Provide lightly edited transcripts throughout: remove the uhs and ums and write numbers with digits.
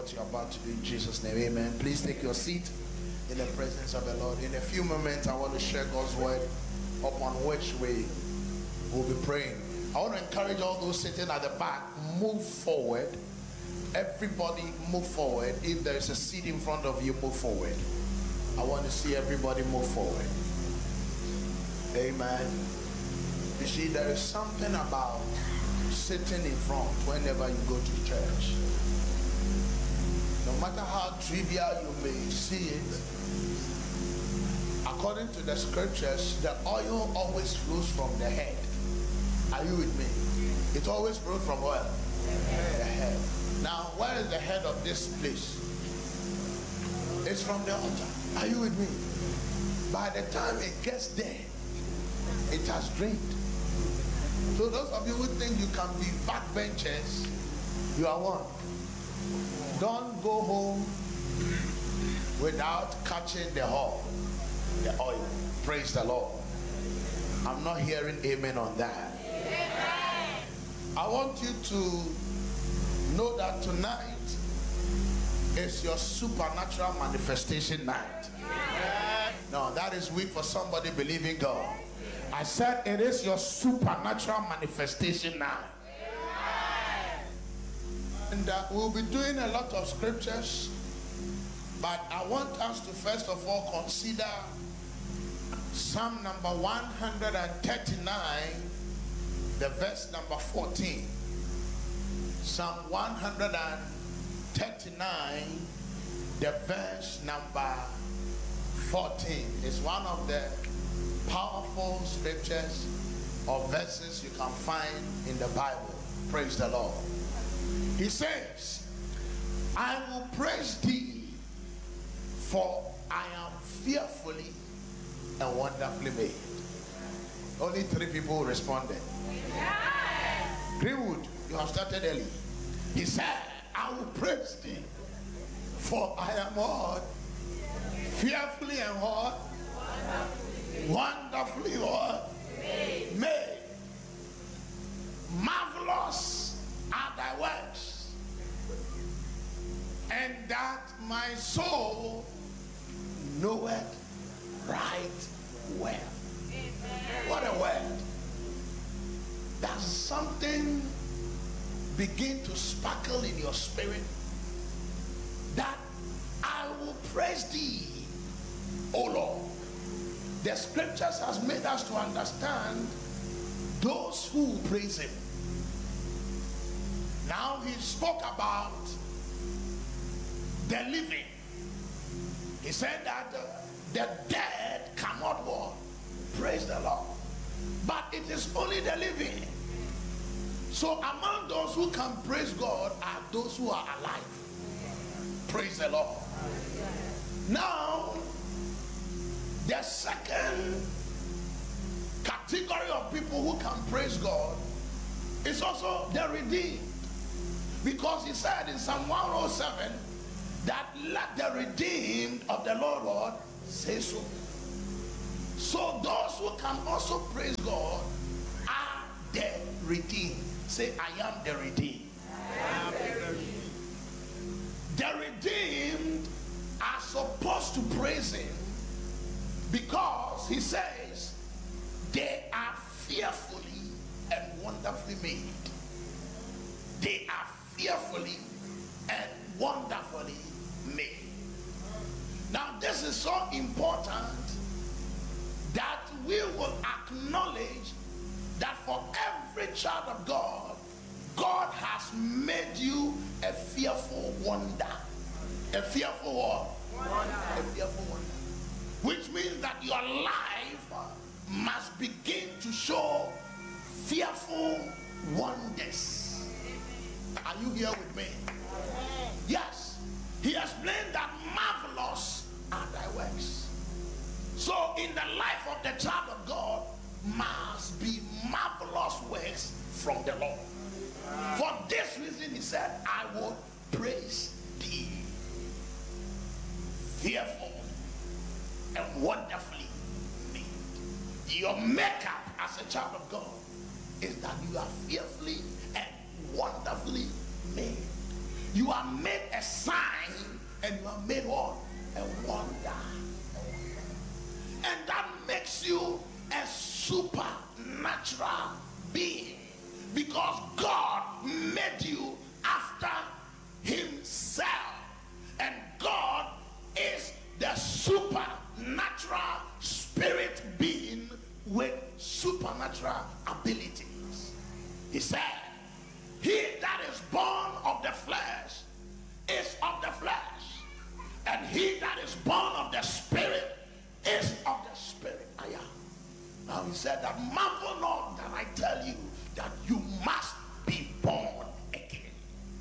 what you're about to do in Jesus' name. Amen. Please take your seat in the presence of the Lord. In a few moments, I want to share God's word upon which we will be praying. I want to encourage all those sitting at the back, move forward. Everybody move forward. If there is a seat in front of you, move forward. I want to see everybody move forward. Amen. You see, there is something about sitting in front whenever you go to church. No matter how trivial you may see it, according to the scriptures, the oil always flows from the head. Are you with me? It always flows from where? The head. Now, where is the head of this place? It's from the altar. Are you with me? By the time it gets there, it has drained. So those of you who think you can be backbenchers, you are one. Don't go home without catching the oil. Praise the Lord. I'm not hearing amen on that. Amen. I want you to know that tonight is your supernatural manifestation night. No, that is weak for somebody believing God. I said it is your supernatural manifestation night. And we'll be doing a lot of scriptures, but I want us to first of all consider Psalm number 139, the verse number 14. Psalm 139, the verse number 14 is one of the powerful scriptures or verses you can find in the Bible. Praise the Lord. He says, I will praise thee, for I am fearfully and wonderfully made. Only 3 people responded. Greenwood, you have started early. He said, I will praise thee, for I am what? Fearfully and what? Wonderfully what? Made. Marvelous are thy works, and that my soul knoweth right well. What a word. Does something begin to sparkle in your spirit? That I will praise thee, O Lord. The scriptures has made us to understand those who praise him. Now he spoke about the living. He said that the dead cannot walk. Praise the Lord. But it is only the living. So among those who can praise God are those who are alive. Praise the Lord. Now, the second category of people who can praise God is also the redeemed. Because he said in Psalm 107 that let the redeemed of the Lord what? Say so. So those who can also praise God are the redeemed. Say, I am the redeemed. I am the redeemed. The redeemed are supposed to praise him because he says they are fearfully and wonderfully made. They are fearfully and wonderfully made. Now this is so important that we will acknowledge that for every child of God, God has made you a fearful wonder. A fearful what? A fearful wonder. Which means that your life must begin to show fearful wonders. Are you here with me? Yes. He explained that marvelous are thy works. So in the life of the child of God must be marvelous works from the Lord. For this reason he said, I will praise thee. Fearful and wonderfully made. Your makeup as a child of God is that you are fearfully and wonderfully made. You are made a sign, and you are made what? A wonder. And that makes you a supernatural being, because God made you after himself, and God is the supernatural spirit being with supernatural abilities. He said, he that is born of the flesh is of the flesh, and he that is born of the spirit is of the spirit. Now he said that marvel not that I tell you that you must be born again.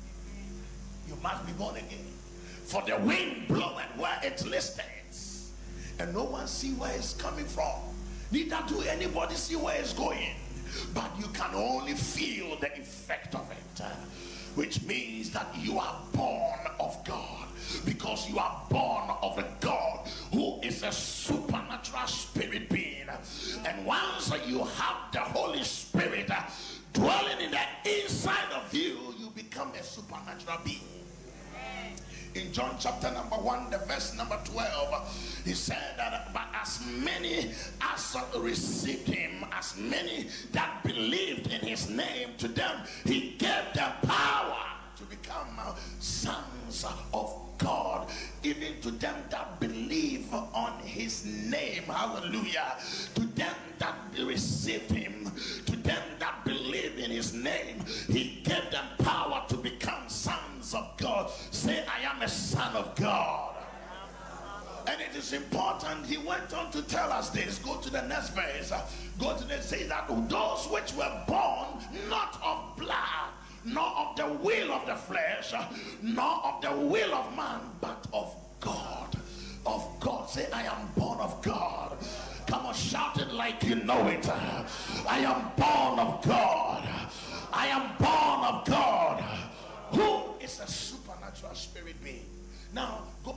You must be born again. For the wind bloweth where it listeth, and no one see where it's coming from. Neither do anybody see where it's going. But you can only feel the effect of it. Which means that you are born of God. Because you are born of a God who is a supernatural spirit being. And once you have the Holy Spirit dwelling in the inside of you, you become a supernatural being. In John chapter number 1, the verse number 12, he said that, but as many as received him, as many that believed in his name, to them he gave them power to become sons of God, even to them that believe on his name. Hallelujah. To them that received him, to them that believe in his name, he gave them power to become sons of God. Say, I am a son of God. And it is important. He went on to tell us this. Go to the next verse. Go to the say that those which were born not of blood, nor of the will of the flesh, nor of the will of man, but of God. Of God. Say, I am born of God. Come on, shout it like you know it. I am born of God. I am born of God, who is a supernatural spirit being. Now, go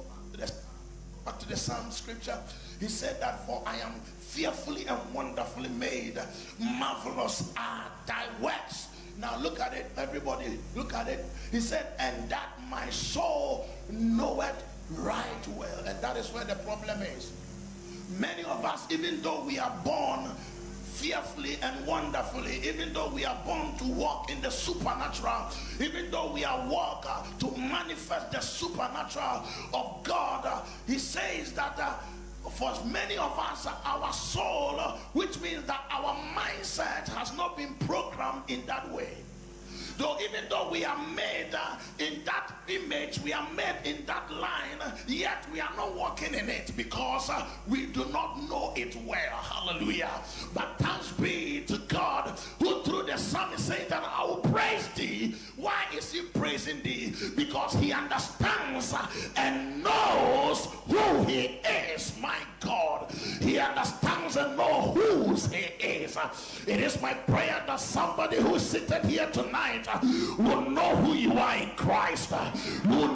back to the Psalm scripture. He said that, for I am fearfully and wonderfully made. Marvelous are thy works. Now look at it, everybody, look at it. He said, and that my soul knoweth right well. And that is where the problem is. Many of us, even though we are born fearfully and wonderfully, even though we are born to walk in the supernatural, even though we are walk to manifest the supernatural of God, he says that for many of us, our soul, which means that our mindset has not been programmed in that way. Though even though we are made in that image, we are made in that line, yet we are not walking in it because we do not know it well. Hallelujah. But thanks be to God, who through the psalmist said that I will praise thee. Why is he praising thee? Because he understands and knows who he is, my God. He understands and knows whose he is. It is my prayer that somebody who is seated here tonight will know who you are in Christ. Will